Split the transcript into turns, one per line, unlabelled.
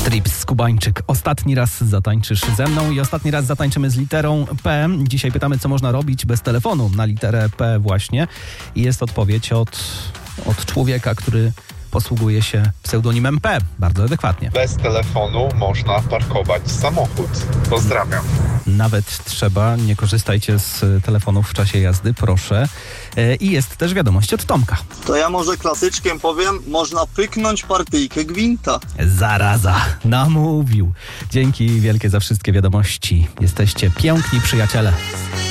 Trips Skubańczyk. Ostatni raz zatańczysz ze mną i ostatni raz zatańczymy z literą P. Dzisiaj pytamy, co można robić bez telefonu na literę P właśnie. I jest odpowiedź od człowieka, który posługuje się pseudonimem P. Bardzo adekwatnie.
Bez telefonu można parkować samochód. Pozdrawiam.
Nawet trzeba, nie korzystajcie z telefonów w czasie jazdy, proszę. I jest też wiadomość od Tomka.
To ja może klasyczkiem powiem, można pyknąć partyjkę gwinta.
Zaraza, namówił. Dzięki wielkie za wszystkie wiadomości. Jesteście piękni przyjaciele.